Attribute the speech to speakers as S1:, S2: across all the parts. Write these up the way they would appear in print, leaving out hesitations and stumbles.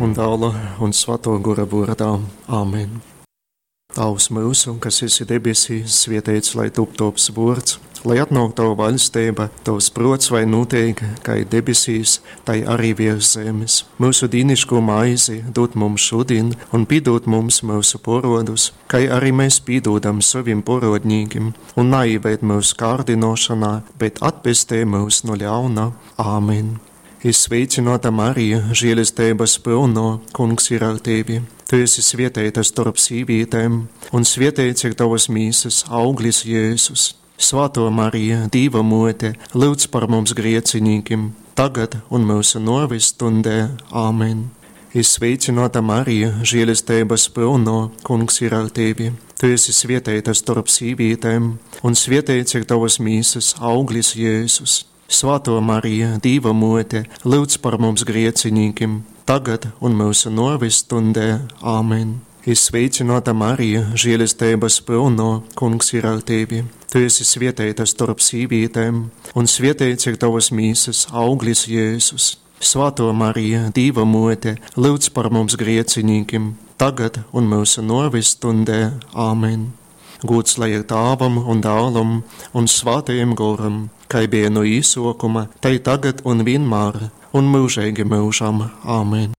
S1: un Dēla un Svēto gara vārdā. Āmen. Tavs mūsu, kas esi debesīs, svētīts lai top tops vārds, lai atnāk tava valstība, tavs prots vai notiek, kā debesīs, tai arī virs zemes. Mūsu dīniško maizi dod mums šodien un piedod mums mūsu porodus, kā arī mēs piedodam saviem porodņīgiem, un neieved mūsu kārdinošanā, bet atpestī mūs no ļauna. Āmen. Sveicināta Marija, žēlastības pilno, Kungs ir ar tevi. Tu esi svētīta starp sīvītēm, un svētīts ir tavas mīsas auglis Jēzus. Svētā Marija, Dieva mote, lūdz par mums griecinīkiem, tagad un mūsu nāves stundē. Āmen. Sveicināta Marija, žēlastības pilno, Kungs ir ar tevi. Tu esi svētīta starp sīvītēm, un svētīts ir tavas mīsas auglis Jēzus. Svētā Marija, Dieva mote, lūdz par mums griecinīkiem, tagad un mūsu nāves stundē. Āmen. Sveicināta Marija, žēlastības pilno, Kungs ir ar tevi. Tu esi svētīta starp sīvītēm, un svētīts ir tavas mīsas auglis Jēzus. Svētā Marija, Dieva mote, lūdz par mums griecinīkiem, tagad un mūsu nāves stundē. Āmen. Gods lai ir Tēvam un Dēlam un Svētajam garam, kā bija no īsākuma, tai tagad un vienmēr, un mūžīgi mūžam. Āmen.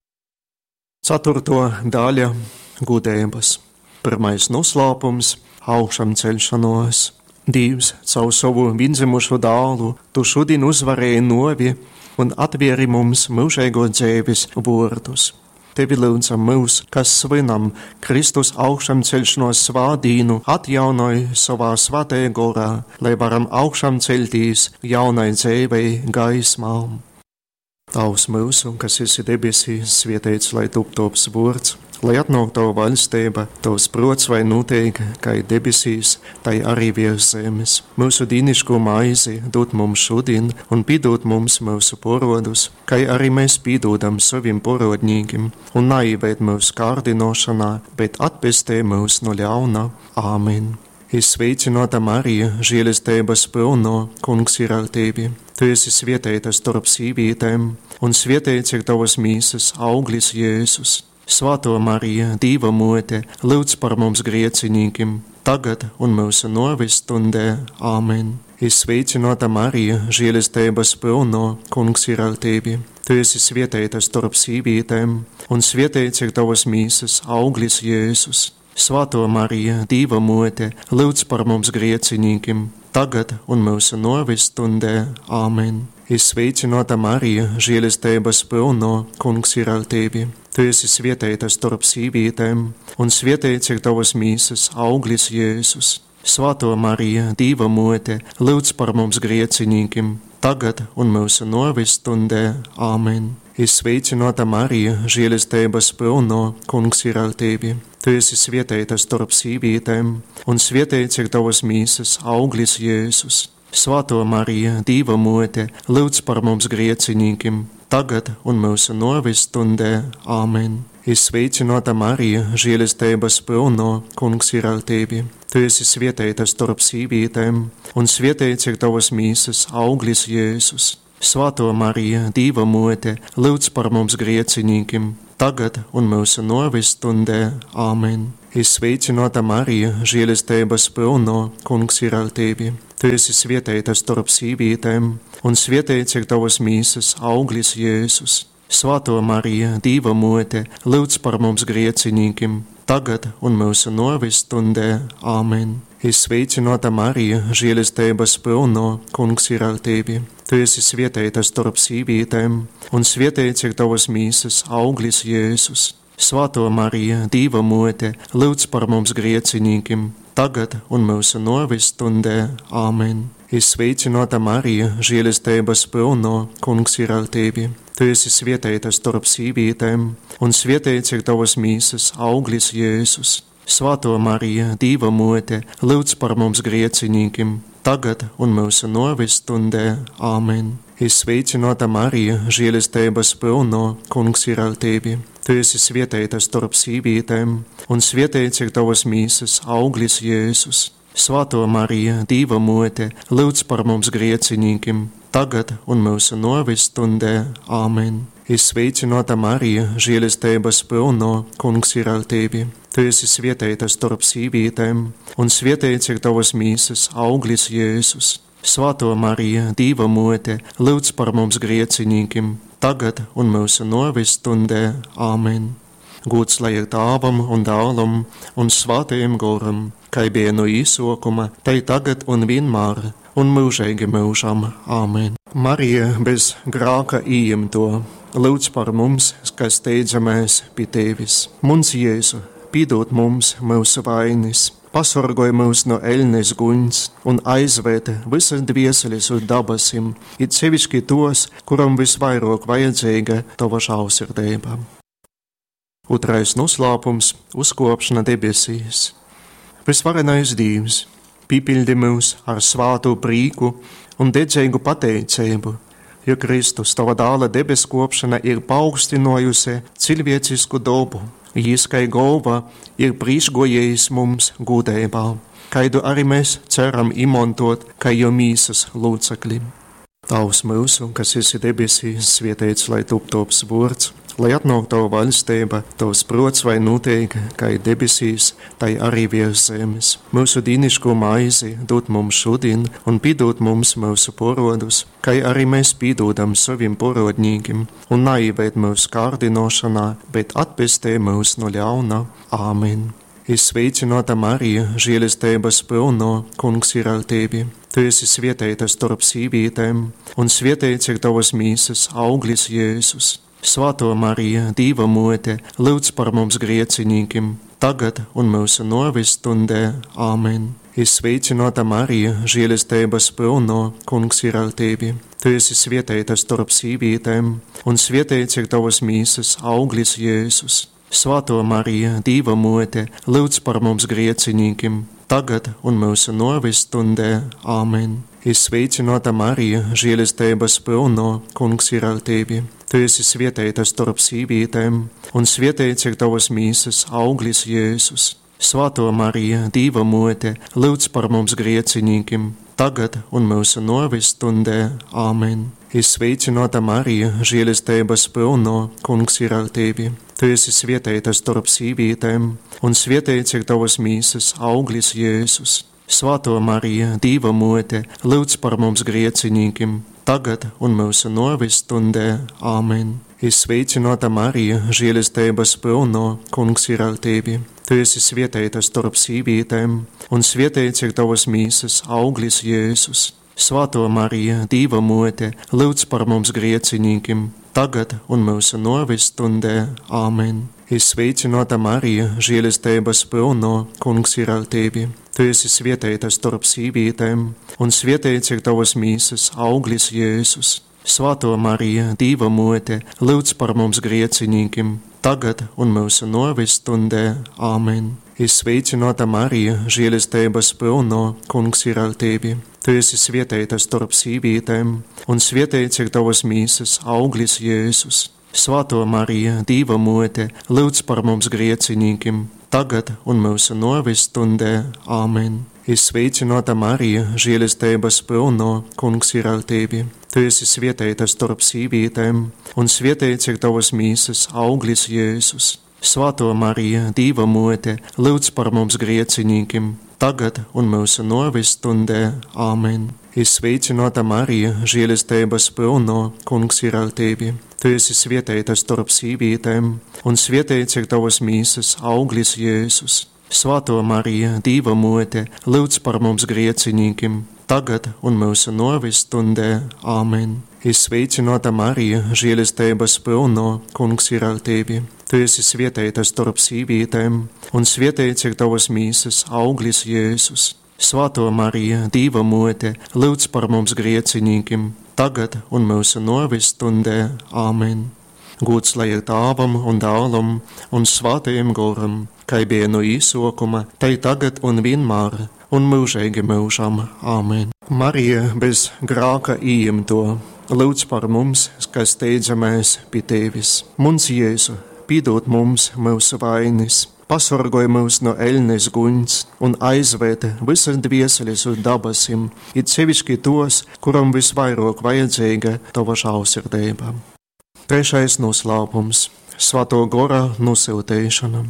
S1: 4. daļa - gudības. Pirmais noslēpums - augšām celšanos. Dievs, caur savu vienzimušo dēlu, tu šodien uzvarēji novi un atvieri mums mūžīgo dzīves vārdus. Tevi lūdzam mūs, kas svinam Kristus augšām celšanos svādīnu, atjaunoja savā svētajā garā, lai varam augšām celties jaunai dzīvei gaismām. Tavs mūsu, kas esi debesīs, svētīts lai top tops vārds, lai atnāk tava valstība, tavs prots vai notiek, kā debesīs, tai arī virs zemes. Mūsu dīniško maizi dod mums šodien un piedod mums mūsu porodus, kā arī mēs piedodam saviem porodņīgiem, un neieved mūsu kārdinošanā, bet atpestī mūs no ļauna. Āmen. Sveicināta Marija, žēlastības pilno, Kungs ir ar tevi. Tu esi svētīta starp sīvītēm, un svētīts ir tavas mīsas auglis Jēzus. Svētā Marija, Dieva mote, lūdz par mums griecinīkiem, tagad un mūsu nāves stundē. Āmen. Sveicināta Marija, žēlastības pilno, Kungs ir ar tevi. Tu esi svētīta starp sīvītēm, un svētīts ir tavas mīsas auglis Jēzus. Svētā Marija, Dieva mote, lūdz par mums griecinīkiem, tagad un mūsu nāves stundē. Āmen. Sveicināta Marija, žēlastības pilno, Kungs ir ar tevi. Tu esi svētīta starp sīvītēm, un svētīts ir tavas mīsas auglis Jēzus. Svētā Marija, Dieva mote, lūdz par mums griecinīkiem, tagad un mūsu nāves stundē. Āmen. Sveicināta Marija, žēlastības pilno, Kungs ir ar tevi. Tu esi svētīta starp sīvītēm, un svētīts ir tavas mīsas auglis Jēzus. Svētā Marija, Dieva mote, lūdz par mums griecinīkiem, tagad un mūsu nāves stundē. Āmen. Sveicināta Marija, žēlastības pilno, Kungs ir ar tevi. Tu esi svētīta starp sīvītēm, un svētīts ir tavas mīsas auglis Jēzus. Svētā Marija, Dieva mote, lūdz par mums griecinīkiem, tagad un mūsu nāves stundē. Āmen. Sveicināta Marija, žēlastības pilno, Kungs ir ar tevi. Tu esi svētīta starp sīvītēm, un svētīts ir tavas mīsas auglis Jēzus. Svētā Marija, Dieva mote, lūdz par mums griecinīkiem, tagad un mūsu nāves stundē. Āmen. Sveicināta Marija, žēlastības pilno, Kungs ir ar tevi. Tu esi svētīta starp sīvītēm, un svētīts ir tavas mīsas auglis Jēzus. Svētā Marija, Dieva mote, lūdz par mums griecinīkiem, tagad un mūsu nāves stundē. Āmen. Sveicināta Marija, žēlastības pilno, Kungs ir ar tevi. Tu esi svētīta starp sīvītēm, un svētīts ir tavas mīsas auglis Jēzus. Svētā Marija, Dieva mote, lūdz par mums griecinīkiem, tagad un mūsu nāves stundē. Āmen. Sveicināta Marija, žēlastības pilno, Kungs ir ar tevi. Tu esi svētīta starp sīvītēm, un svētīts ir tavas mīsas auglis Jēzus. Svētā Marija, Dieva mote, lūdz par mums griecinīkiem, tagad un mūsu nāves stundē. Āmen. Sveicināta Marija, žēlistības pilno, Kungs ir ar tevi. Tu esi svētīta starp sīvītēm, un svētīts ir tavas mīsas auglis Jēzus. Svētā Marija, Dieva mote, lūdz par mums griecinīkiem, tagad un mūsu nāves stundē. Āmen. Gods lai ir Tēvam un Dēlam un Svētajam Garam, kā bija no īsākuma, tai tagad un vienmēr, un mūžīgi mūžam. Āmen. Marija bez grēka ieņemto, lūdz par mums, kas steidzamies pie tevis. Mums Jēzu, piedod mums mūsu vainas, pasargāj mūs no ēļnes guņas un aizved visas dvieseles uz dabasim, it sevišķi tos, kuram visvairāk vajadzīga tava žēlsirdība. Otrais noslēpums - uzkopšana debesīs. Visvarenais Dievs, pipildi mūs ar svātu prīku un dedzīgu pateicību, jo Kristus tava dāla debeskopšana ir paaugstinājusi cilvēcisku dabu. Jis kā galva ir priekšgājējis mums gudībā, kaidu arī mēs ceram izmantot kā jau mīsas locekļi. Tavs mūsu, kas esi debesīs, svētīts lai top taps vārds, lai atnāk tava valstība, tavs prots vai notiek, kā debesīs, tai arī virs zemes. Mūsu dīniško maizi dod mums šodien un piedod mums mūsu parodus, kā arī mēs piedodam saviem parodņīgiem, un neieved mūsu kārdinošanā, bet atpestī mūs no ļauna. Āmen. Sveicināta Marija, žēlistības pilno, Kungs ir ar tevi. Tu esi svētīta starp sīvītēm, un svētīts ir tavas mīsas auglis Jēzus. Svētā Marija, Dieva mote, lūdz par mums griecinīkiem, tagad un mūsu nāves stundē. Āmen. Sveicināta Marija, žēlistības pilno, Kungs ir ar tevi. Tu esi svētīta starp sīvītēm, un svētīts ir tavas mīsas auglis Jēzus. Svētā Marija, Dieva mote, lūdz par mums griecinīkiem, tagad un mūsu nāves stundē. Āmen. Sveicināta Marija, žēlistības pilno, Kungs ir ar tevi. Tu esi svētīta starp sīvītēm, un svētīts ir tavas mīsas auglis Jēzus. Svētā Marija, Dieva mote, lūdz par mums griecinīkiem, tagad un mūsu nāves stundē. Āmen. Sveicināta Marija, žēlistības pilno, Kungs ir ar tevi. Tu esi svētīta starp sīvītēm, un svētīts ir tavas mīsas auglis Jēzus. Svētā Marija, Dieva mote, lūdz par mums griecinīkiem, tagad un mūsu nāves stundē. Āmen. Sveicināta Marija, žēlistības pilno, Kungs ir ar tevi. Tu esi svētīta starp sīvītēm, un svētīts ir tavas mīsas auglis Jēzus. Svētā Marija, Dieva mote, lūdz par mums griecinīkiem, tagad un mūsu nāves stundē. Āmen. Sveicināta Marija, žēlistības pilno, Kungs ir ar tevi. Tu esi svētīta starp sīvītēm, un svētīts ir tavas mīsas auglis Jēzus. Svētā Marija, Dieva mote, lūdz par mums griecinīkiem, tagad un mūsu nāves stundē. Āmen. Sveicināta Marija, žēlistības pilno, Kungs ir ar tevi. Tu esi svētīta starp sīvītēm, un svētīts ir tavas mīsas auglis Jēzus. Svētā Marija, Dieva mote, lūdz par mums griecinīkiem, tagad un mūsu nāves stundē. Āmen. Sveicināta Marija, žēlistības pilno, Kungs ir ar tevi. Tu esi svētīta starp sīvītēm, un svētīts ir tavas mīsas auglis Jēzus. Svētā Marija, Dieva mote, lūdz par mums griecinīkiem, tagad un mūsu nāves stundē. Āmen. Sveicināta Marija, žēlistības pilno, Kungs ir ar tevi. Tu esi svētīta starp sīvītēm, un svētīts ir tavas mīsas auglis Jēzus. Svētā Marija, Dieva mote, lūdz par mums griecinīkiem, tagad un mūsu nāves stundē. Āmen. Sveicināta Marija, žēlistības pilno, Kungs ir ar tevi. Tu esi svētīta starp sīvītēm, un svētīts ir tavas mīsas auglis Jēzus. Svētā Marija, Dieva mote, lūdz par mums griecinīkiem, tagad un mūsu nāves stundē. Āmen. Gods lai ir Tēvam un Dēlam un Svētajam Garam, kā bija no īsākuma, tai tagad un vienmēr, un mūžīgi mūžam. Āmen. Marija bez grēka ieņemto, lūdz par mums, kas steidzamies pie tevis. Mums Jēzu, piedod mums mūsu vainas, pasargāj mūs no ēļnes guņas un aizved visas dvieseles uz dabasim, it sevišķi tos, kuram visvairāk vajadzīga tava žēlsirdība. Trešais noslēpums - Svēto gara nosiltēšana.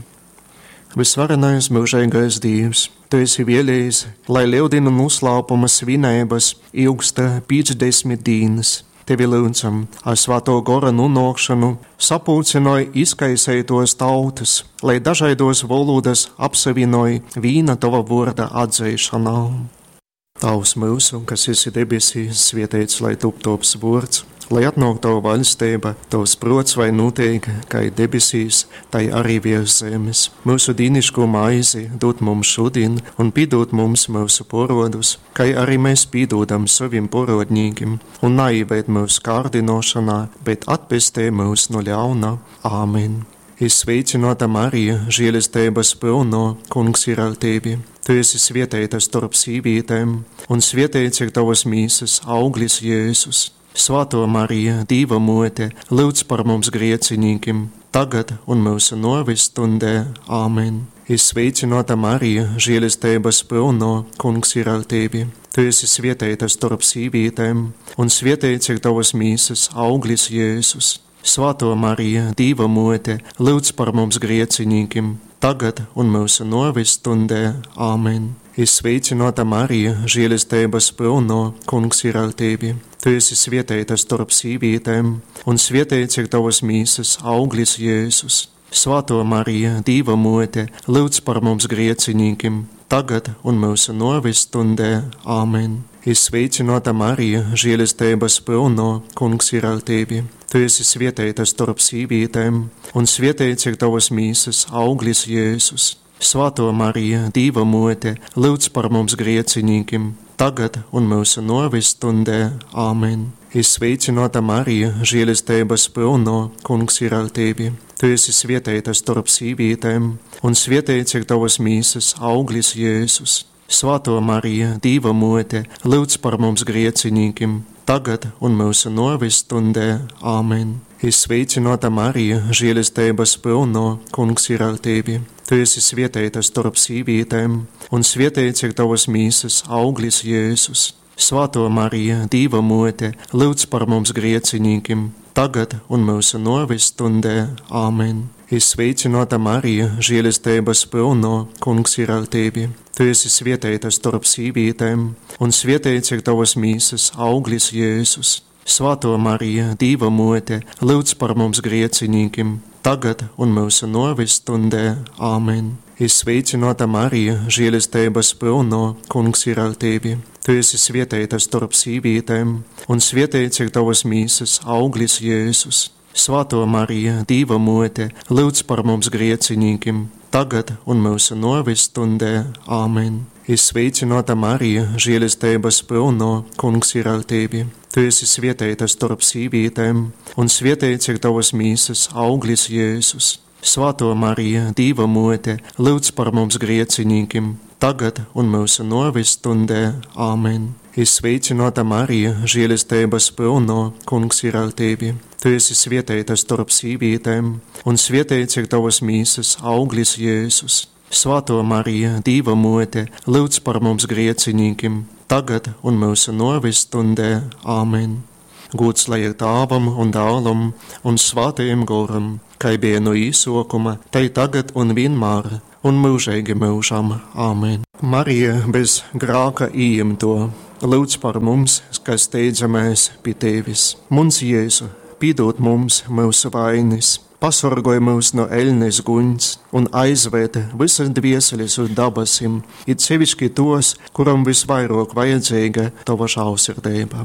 S1: Visvarenais mūžīgais Dievs, Tu esi vēlējis, lai lieldienu noslēpuma svinības ilgsta 50 dienas. Tevi lūdzam, ar Svēto gara nonākšanu sapulcināja izkaisētos tautas, lai dažādos valodas apsavienoja vīna Tava vārda atzīšanā. Tavs mūsu, kas esi debesīs, svētīts lai top Tavs vārds, lai atnāk Tava valstība, Tavs prots vai notiek, kā debesīs, tai arī virs zemes. Mūsu dīniško maizi dod mums šodien un piedod mums mūsu porodus, kā arī mēs piedodam saviem porodņīgiem, un neieved mūsu kārdinošanā, bet atpestē mūs no ļauna. Āmen. Sveicināta Marija, žēlastības pilno, Kungs ir ar tevi. Tu esi svētīta starp sīvītēm, un svētīts ir Tavas mīsas auglis Jēzus. Svētā Marija, Dieva mote, lūdz par mums griecinīkiem, tagad un mūsu nāves stundē. Āmen. Sveicināta Marija, žēlastības pilno, Kungs ir ar tevi. Tu esi svētīta starp sīvītēm, un svētīts ir Tavas mīsas auglis Jēzus. Svētā Marija, Dieva mote, lūdz par mums griecinīkiem, tagad un mūsu nāves stundē. Āmen. Sveicināta Marija, žēlastības pilno, Kungs ir ar tevi. Tu esi svētīta starp sīvītēm, un svētīts ir Tavas mīsas auglis Jēzus. Svētā Marija, Dieva mote, lūdz par mums griecinīkiem, tagad un mūsu nāves stundē. Āmen. Sveicināta Marija, žēlastības pilno, Kungs ir ar tevi. Tu esi svētīta starp sīvītēm, un svētīts ir Tavas mīsas auglis Jēzus. Svētā Marija, Dieva mote, lūdz par mums griecinīkiem, tagad un mūsu nāves stundē. Āmen. Sveicināta Marija, žēlastības pilno, Kungs ir ar tevi. Tu esi svētīta starp sīvītēm, un svētīts ir Tavas mīsas auglis Jēzus. Svētā Marija, Dieva mote, lūdz par mums griecinīkiem, tagad un mūsu nāves stundē. Āmen. Sveicināta Marija, žēlastības pilno, Kungs ir ar tevi. Tu esi svētīta starp sīvītēm, un svētīts ir Tavas mīsas auglis Jēzus. Svētā Marija, Dieva mote, lūdz par mums griecinīkiem, tagad un mūsu nāves stundē. Āmen. Sveicināta Marija, žēlastības pilno, Kungs ir ar tevi. Tu esi svētīta starp sīvītēm, un svētīts ir Tavas mīsas auglis Jēzus. Svētā Marija, Dieva mote, lūdz par mums griecinīkiem, tagad un mūsu nāves stundē. Āmen. Sveicināta Marija, žēlastības pilno, Kungs ir ar tevi. Tu esi svētīta starp sīvītēm, un svētīts ir Tavas mīsas auglis Jēzus. Svētā Marija, Dieva mote, lūdz par mums griecinīkiem, tagad un mūsu nāves stundē. Āmen. Sveicināta Marija, žēlastības pilno, Kungs ir ar tevi. Tu esi svētīta starp sīvītēm, un svētīts ir Tavas mīsas auglis Jēzus. Svētā Marija, Dieva mote, lūdz par mums griecinīkiem, tagad un mūsu nāves stundē. Āmen. Sveicināta Marija, žēlastības pilno, Kungs ir ar tevi. Tu esi svētīta starp sīvītēm, un svētīts ir Tavas mīsas auglis Jēzus. Svētā Marija, Dieva mote, lūdz par mums griecinīkiem, tagad un mūsu nāves stundē. Āmen. Gods lai ir Tēvam un Dēlam un Svētajam garam, kā bija no īsākuma, tai tagad un vienmēr, un mūžīgi mūžam. Āmen. Marija bez grāka ījimto, lūdz par mums, kas steidzamies pie Tevis. Mums Jēzu, piedod mums mūsu vainas, pasargoj mūs no ēļnes guņas un aizved visas dvieseles uz dabasim, it sevišķi tos, kuram visvairāk vajadzīga Tava žēlsirdība.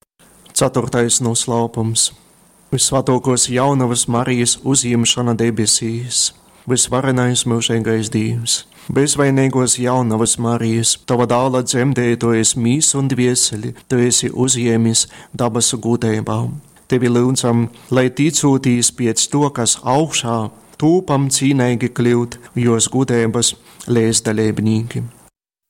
S1: 4. noslēpums - Visvētākās jaunavas Marijas uzņemšana debesīs. Visvarenais mūžīgais Dievs, bezvainīgos jaunavas Marijas, Tava dēla dzemdētojas mīs un dvieseli, Tu esi uzņēmis dabas gudībā. Tevi lūdzam, lai ticotīs pēc to, kas augšā, tūpam cīnīgi kļūt, jos gudības līdzdalībnieki.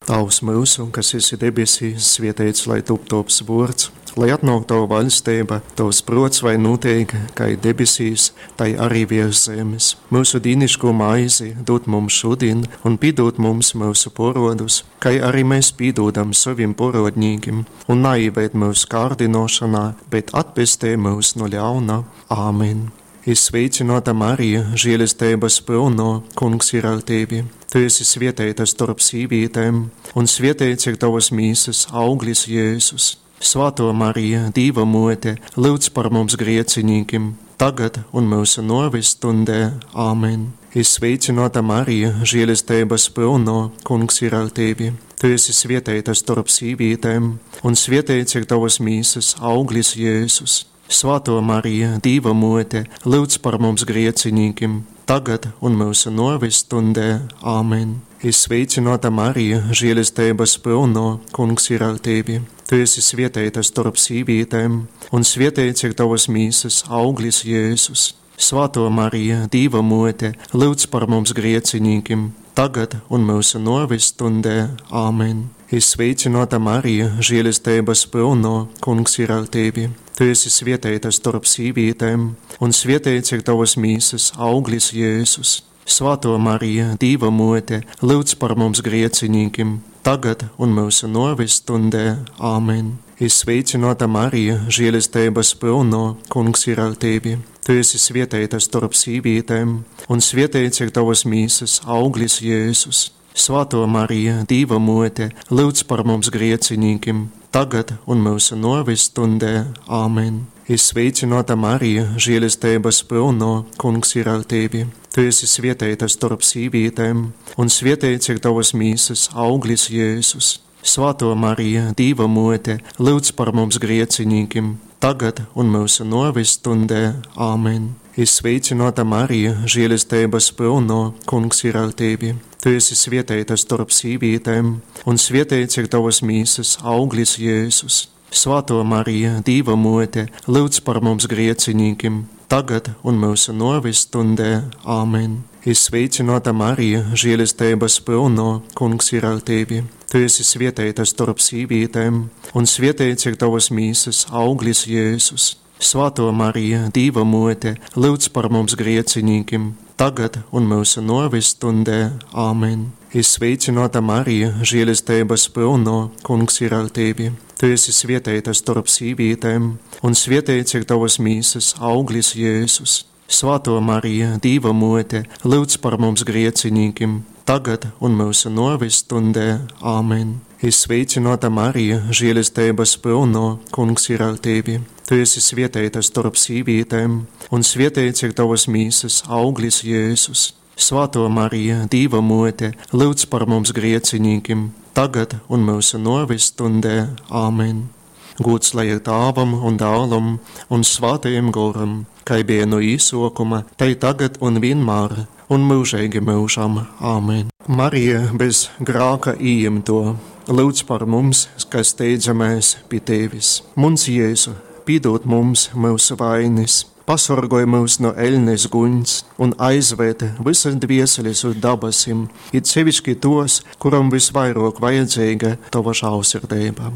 S1: Tavs mūsu, kas esi debesīs, svētīts lai top tops vārds, lai atnāk tava valstība, tavs prots vai notiek, kā debesīs, tai arī virs zemes. Mūsu dīniško maizi dod mums šodien un piedod mums mūsu porodus, kā arī mēs piedodam saviem porodņīgiem, un neieved mūsu kārdinošanā, bet atpestē mūs no ļauna. Āmen. Sveicināta Marija, žēlastības pilno, Kungs ir ar tevi. Tu esi svētīta starp sīvītēm, un svētīts ir tavas mīsas auglis Jēzus. Svētā Marija, Dieva mote, lūdz par mums griecinīkiem, tagad un mūsu nāves stundē. Āmen. Sveicināta Marija, žēlastības pilno, Kungs ir ar tevi. Tu esi svētīta starp sīvītēm, un svētīts ir tavas mīsas auglis Jēzus. Svētā Marija, Dieva mote, lūdz par mums griecinīkiem, tagad un mūsu nāves stundē. Āmen. Sveicināta Marija, žēlastības pilno, Kungs ir ar tevi. Tu esi svētīta starp sīvītēm, un svētīts ir tavas mīsas auglis Jēzus. Svētā Marija, Dieva mote, lūdz par mums griecinīkiem, tagad un mūsu nāves stundē. Āmen. Sveicināta Marija, žēlastības pilno, Kungs ir ar tevi. Tu esi svētīta starp sīvītēm, un svētīts ir tavas mīsas auglis Jēzus. Svētā Marija, Dieva mote, lūdz par mums griecinīkiem, tagad un mūsu nāves stundē. Āmen. Sveicināta Marija, žēlastības pilno, Kungs ir ar tevi. Tu esi svētīta starp sīvītēm, un svētīts ir tavas mīsas auglis Jēzus. Svētā Marija, Dieva mote, lūdz par mums griecinīkiem, tagad un mūsu nāves stundē. Āmen. Sveicināta Marija, žēlastības pilno, Kungs ir ar tevi. Tu esi svētīta starp sīvītēm, un svētīts ir tavas mīsas auglis Jēzus. Svētā Marija, Dieva mote, lūdz par mums griecinīkiem, tagad un mūsu nāves stundē. Āmen. Sveicināta Marija, žēlastības pilno, Kungs ir ar tevi. Tu esi svētīta starp sīvītēm, un svētīts ir tavas mīsas auglis Jēzus. Svētā Marija, Dieva mote, lūdz par mums griecinīkiem, tagad un mūsu nāves stundē. Āmen. Sveicināta Marija, žēlastības pilno, Kungs ir ar tevi. Tu esi svētīta starp sīvītēm, un svētīts ir tavas mīsas auglis Jēzus. Svētā Marija, Dieva mote, lūdz par mums griecinīkiem, tagad un mūsu nāves stundē. Āmen. Sveicināta Marija, žēlastības pilno, Kungs ir ar tevi. Tu esi svētīta starp sīvītēm, un svētīts ir tavas mīsas auglis Jēzus. Svētā Marija, Dieva mote, lūdz par mums griecinīkiem, tagad un mūsu nāves stundē. Āmen. Sveicināta Marija, žēlastības pilno, Kungs ir ar tevi. Tu esi svētīta starp sīvītēm, un svētīts ir tavas mīsas auglis Jēzus. Svētā Marija, Dieva mote, lūdz par mums griecinīkiem, tagad un mūsu nāves stundē. Āmen. Gods lai ir Tēvam un Dēlam un Svētajam Garam, kā bija no īsākuma, tai tagad un vienmēr, un mūžīgi mūžam. Āmen. Marija bez grēka ieņemto, lūdz par mums, kas steidzamies pie tevis. Mums Jēzu, piedod mums mūsu vainas, pasargāj mūs no ēļnes guņas un aizved visas dvieseles uz dabasim, it sevišķi tos, kuram visvairāk vajadzīga tava žēlsirdība.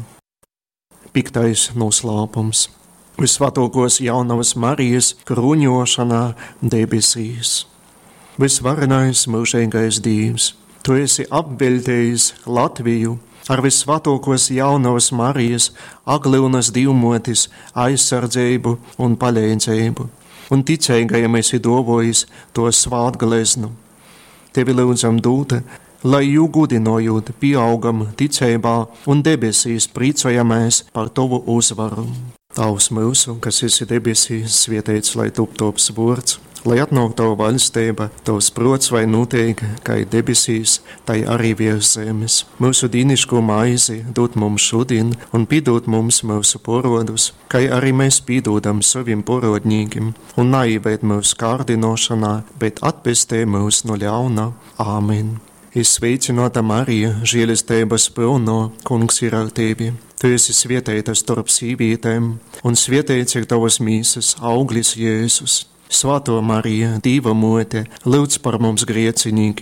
S1: 5. noslēpums. Visvētākās jaunavas Marijas kruņošanā debesīs. Visvarenais mūžīgais Dievs, tu esi apveltījis Latviju ar visvētākās jaunavas Marijas aglūnas divmotis aizsardzību un palīdzību, un ticīgajam esi dāvājis to svētgleznu. Tevi lūdzam dot, lai jū gudinojot pieaugam ticībā un debesīs prīcojamies par tavu uzvaru. Tavs mūsu, kas esi debesīs, svētīts lai top tops vārds, lai atnāk tava valstība, tavs prots vai notiek, kā debesīs, tai arī virs zemes. Mūsu dīniško maizi dod mums šodien un piedod mums mūsu porodus, kā arī mēs piedodam saviem porodņīgiem, un neieved mūsu kārdinošanā, bet atpestē mūs no ļauna. Āmen. Sveicināta Marija, žēlastības pilno, Kungs ir ar tevi. Tu esi svētīta starp sīvītēm, un svētīts ir tavas mīsas auglis Jēzus. Svētā Marija, Dieva mote, lūdz par mums griecinīkiem,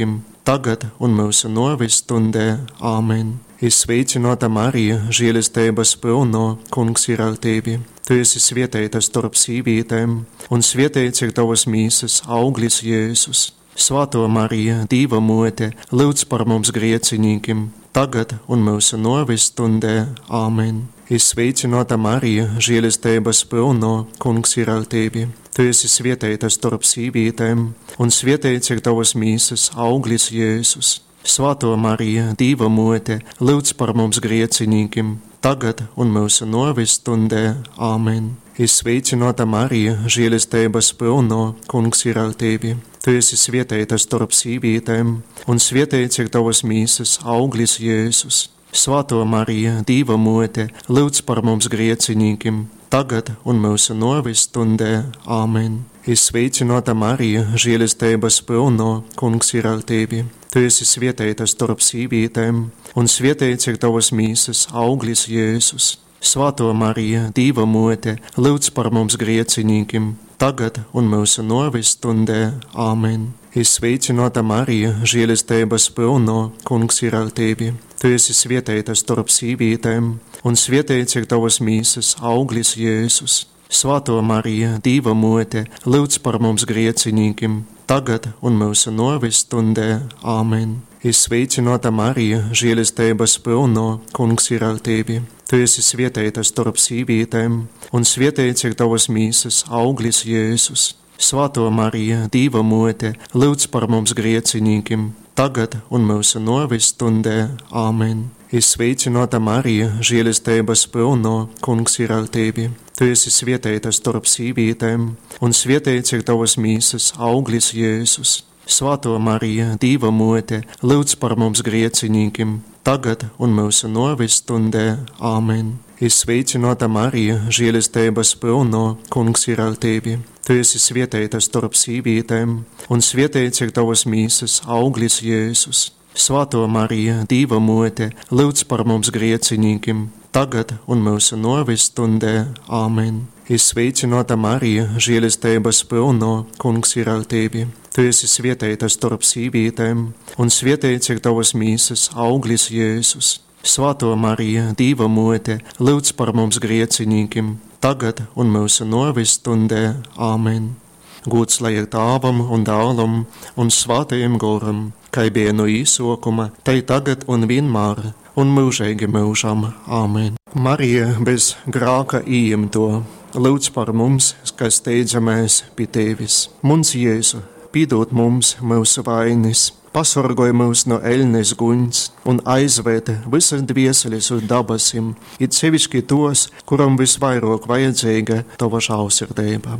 S1: tagad un mūsu novis stundē. Āmen. Sveicināta Marija, žēlistības pilno, Kungs ir ar tevi. Tu esi svētīta starp sīvītēm, un svētīts ir tavas mīsas auglis Jēzus. Svētā Marija, Dieva mote, lūdz par mums griecinīkiem, tagad un mūsu novis stundē. Āmen. Sveicināta Marija, žēlistības pilno, Kungs ir ar tevi. Tu esi svētīta starp sīvītēm, un svētīts ir tavas mīsas auglis Jēzus. Svētā Marija, Dieva mote, lūdz par mums griecinīkiem, tagad un mūsu novis stundē. Āmen. Sveicināta Marija, žēlistības pilno, Kungs ir ar tevi. Tu esi svētīta starp sīvītēm, un svētīts ir tavas mīsas auglis Jēzus. Svētā Marija, Dieva mote, lūdz par mums griecinīkiem, tagad un mūsu novis stundē. Āmen. Sveicināta Marija, žēlistības pilno, Kungs ir ar tevi. Tu esi svētīta starp sīvītēm, un svētīts ir tavas mīsas auglis Jēzus. Svētā Marija, Dieva mote, lūdz par mums griecinīkiem, tagad un mūsu novis stundē. Āmen. Sveicināta Marija, žēlistības pilno, Kungs ir ar tevi. Tu esi svētīta starp sīvītēm, un svētīts ir tavas mīsas auglis Jēzus. Svētā Marija, Dieva mote, lūdz par mums griecinīkiem, tagad un mūsu novis stundē. Āmen. Sveicināta Marija, žēlistības pilno, Kungs ir ar tevi. Tu esi svētīta starp sīvītēm, un svētīts ir tavas mīsas auglis Jēzus. Svētā Marija, Dieva mote, lūdz par mums griecinīkiem, tagad un mūsu novis stundē. Āmen. Sveicināta Marija, žēlistības pilno, Kungs ir ar tevi. Tu esi svētīta starp sīvītēm, un svētīts ir tavas mīsas auglis Jēzus. Svētā Marija, Dieva mote, lūdz par mums griecinīkiem, tagad un mūsu novis stundē. Āmen. Sveicināta Marija, žēlistības pilno, Kungs ir ar tevi. Tu esi svētīta starp sīvītēm, un svētīts ir tavas mīsas auglis Jēzus. Svētā Marija, Dieva mote, lūdz par mums griecinīkiem, tagad un mūsu novis stundē. Āmen. Sveicināta Marija, žēlistības pilno, Kungs ir ar tevi. Tu esi svētīta starp sīvītēm, un svētīts ir tavas mīsas auglis Jēzus. Svētā Marija, Dieva mote, lūdz par mums griecinīkiem, tagad un mūsu novis stundē. Āmen. Gods lai ir Tēvam un Dēlam un Svētajam Garam, kā bija no īsākuma, tai tagad un vienmēr, un mūžīgi mūžam. Āmen. Marija bez grāka ījimto, lūdz par mums, kas steidzamies pie tevis. Mums Jēzu, piedod mums mūsu vainas, pasargoj mūs no ēļnes guņas un aizved visas dvieseles uz dabasim, it sevišķi tos, kuram visvairāk vajadzīga tava žēlsirdība.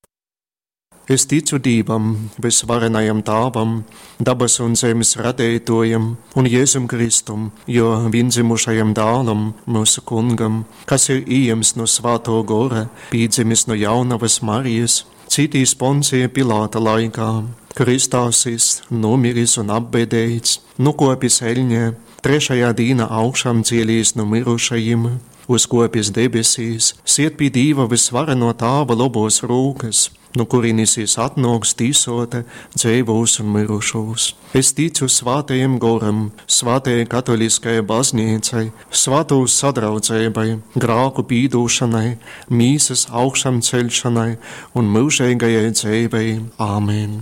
S1: Es ticu Dievam, visvarenajam Tēvam, dabas un zemes radītājam un Jēzum Kristum, jo viendzimušajam dēlam, mūsu kungam, kas ir ieņemts no Svētā gara, piedzimis no jaunavas Marijas, citīs Poncija Pilāta laikā, kristāsis, nomiris un apbedēts, nokopis eļņē, trešajā dīna augšām cielīs no mirušajiem, uzkopis debesīs, siet pie Dieva visvareno Tēva labos rūkas, no kurienes atnāks tīsota dzīvos un mirušos. Es ticu Svētajam Garam, Svētajai katoliskajai baznīcai, Svētūs sadraudzībai, grāku pīdūšanai, mīsas augšām celšanai un mūžīgajai dzīvei. Āmen.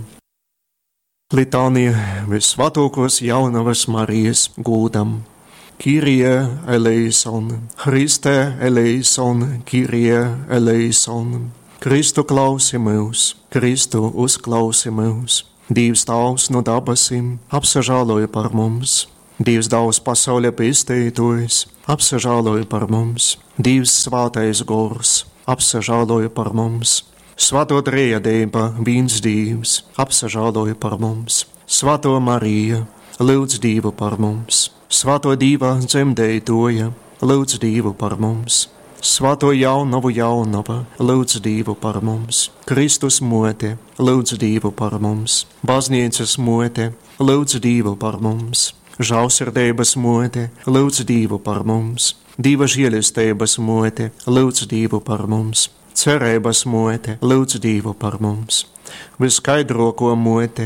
S1: Litānija visvētākos jaunavas Marijas gūdam. Kyrie eleison, Christe eleison, Kyrie eleison. Kristu klausi mūs, Kristu uzklausi mūs. Dievs Tēvs no dabasim apsažāloja par mums. Dievs Daudz pasaulē pestītojis apsažāloja par mums. Dievs Svētais Gors apsažāloja par mums. Svētā Trejadība viens Dievs apsažāloja par mums. Svētā Marija lūdz Dievu par mums. Svētā Dieva dzemdētoja lūdz Dievu par mums. Svētā jaunava lūdz Dievu par mums. Kristus mote lūdz Dievu par mums. Baznīcas mote lūdz Dievu par mums. Žēlsirdības mote lūdz Dievu par mums. Dieva žēlistības mote lūdz Dievu par mums. Cerības mote lūdz Dievu par mums. Viskaidrāko mote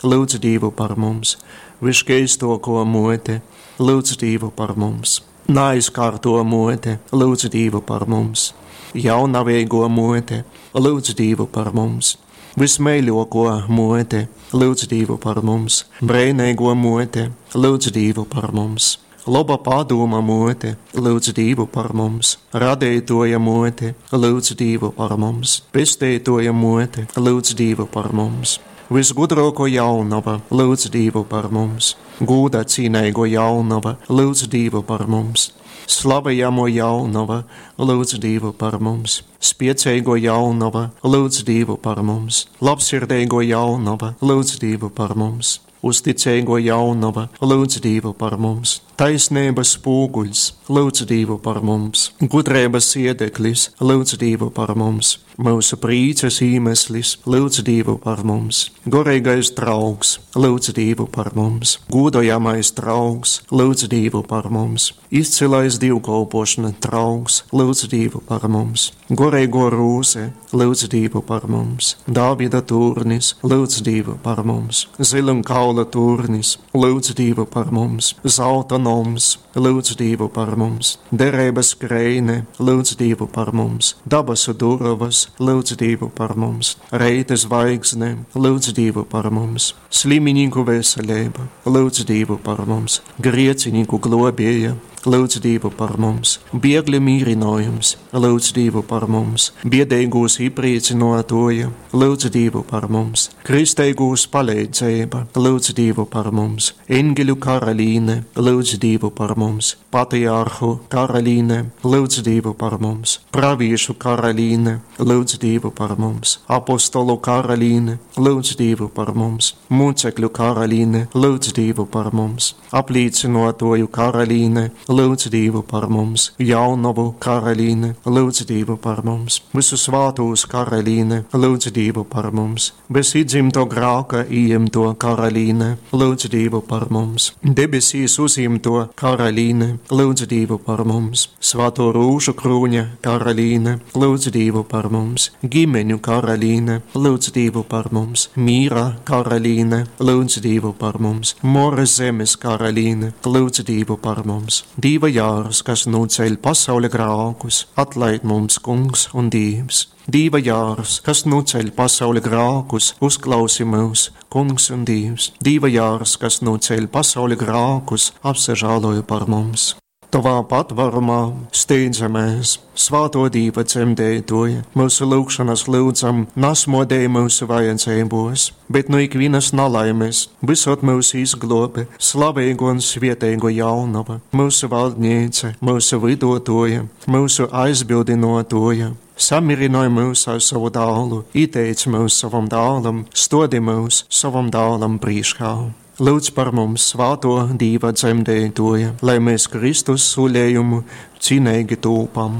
S1: lūdz Dievu par mums. Visskaistoko mote, lūdz Dievu par mums. Neaizkārto mote, lūdz Dievu par mums. Jaunavīgo mote, lūdz Dievu par mums. Vismeiļoko mote, lūdz Dievu par mums. Breinīgo mote, lūdz Dievu par mums. Laba padoma mote, lūdz Dievu par mums. Radītoja mote, lūdz Dievu par mums. Pestītoja mote, lūdz Dievu par mums. Visgudrāko jaunava, lūdz Dievu par mums. Gūda cīnīgo jaunava, lūdz Dievu par mums. Slavējamo jaunava, lūdz Dievu par mums. Spiecīgo jaunava, lūdz Dievu par mums. Labsirdīgo jaunava, lūdz Dievu par mums. Uzticīgo jaunava, lūdz Dievu par mums. Taisnības spoguļs, lūdz Dievu par mums. Gudrības iedeklis, lūdz Dievu par mums. Mūsu prīces iemeslis, lūdz Dievu par mums. Gorīgais draugs, lūdz Dievu par mums. Godojamais draugs, lūdz Dievu par mums. Izcilais dievkalpošana draugs, lūdz Dievu par mums. Gorīgo rūse, lūdz Dievu par mums. Dāvida turnis, lūdz Dievu par mums. Zilimkaula turnis, lūdz Dievu par mums. Zelta noms, lūdz Dievu par mums. Derības kreine, lūdz Dievu par mums. Dabasu durvas, lūdz Dievu par mums. Reites zvaigzne, lūdz Dievu par mums. Sliminiku veselība, lūdz Dievu par mums. Grieciniku globēja, lūdz Dievu par mums. Biegli mīrinājums, lūdz Dievu par mums. Biedīgūs iepriecinotoja, lūdz Dievu par mums. Kristīgūs palīdzība, lūdz Dievu par mums. Engeļu karalīne, lūdz Dievu par mums. Patriarhu karalīne, lūdz Dievu par mums. Praviešu karalīne, lūdz Dievu par mums. Apostolu karalīne, lūdz Dievu par mums. Mūcekļu karalīne, lūdz Dievu par mums. Apliecinotoju karalīne, lūdz Dievu par mums. Jaunavu karalīne, lūdz Dievu par mums. Visu svātūs karalīne, lūdz Dievu par mums. Bez idzimto grāka ieņemto karalīne, lūdz Dievu par mums. Debesīs uzimto karalīne, lūdz Dievu par mums. Svāto rūšu krūņa karalīne, lūdz Dievu par mums. Gimeņu karalīne, lūdz Dievu par mums. Mīra karalīne, lūdz Dievu par mums. Moras zemes karalīne, lūdz Dievu par mums. Dieva jārs, kas nuceļ pasaule grākus, atlaid mums kungs un Dievs. Dieva jārs, kas nuceļ pasauli grākus, uzklausi mūs, kungs un Dievs. Dieva jārs, kas nuceļ pasauli grākus, apsežāloja par mums. Tavā patvarumā steidzamies, svāto Dieva dzemdētoja, mūsu lūgšanas lūdzam, nasmodēja mūsu vajadzībos, bet no ikvienas nalaimes, visot mūsu izglobe, slavīgo un svietēgo jaunava, mūsu valdniece, mūsu vidotoja, mūsu aizbildinotoja. Samirināja mūs ar savu dālu, ieteica mūs savam dālam, stodi mūs savam dālam priekšā. Lūdz par mums svāto Dieva dzemdētoja, lai mēs Kristus sulējumu cinīgi tūpam.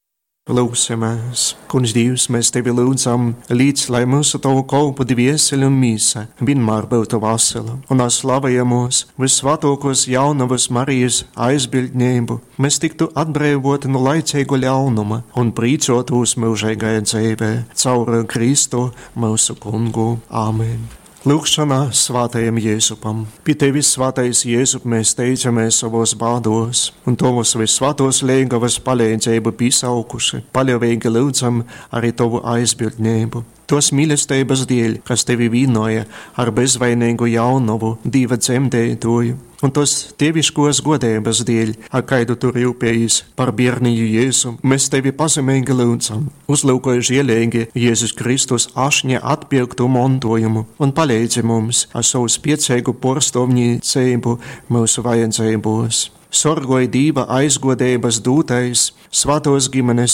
S1: Lūksimies, kungs Dievs, mēs tevi lūdzam, līdz lai mūsu tavu kalpu dvieseli un mīsa vienmēr būtu vasala, un ar slavējamos visvātokos jaunavas Marijas aizbildņību mēs tiktu atbrīvoti no laicīgu ļaunuma un prīcotos mūžīgajā dzīvē, caur Kristu mūsu kungu. Āmen. Lūkšanā svātajam Jēzupam. Pie tevis, svātais Jēzup, mēs teicamies savos bādos, un tavos visvātos liegavas palīdzību pīsaukuši, paļāvīgi lūdzam arī tavu aizbildņību. Tos mīlestības dēļ, kas tevi vīnoja ar bezvainīgu jaunavu, Dieva dzemdētoju, un tos teviškos godības dēļ, ar kaidu tu rūpējies par bērniju Jēzu, mēs tevi pazemīgi lūdzam, uzlūkoja žēlīgi Jēzus Kristus ašņa atpirktu montojumu un palīdzi mums ar savu spiecīgu porstovniecību mūsu vajadzībos. Sorgoja Dieva aizgodības dūtais, svātos ģimenes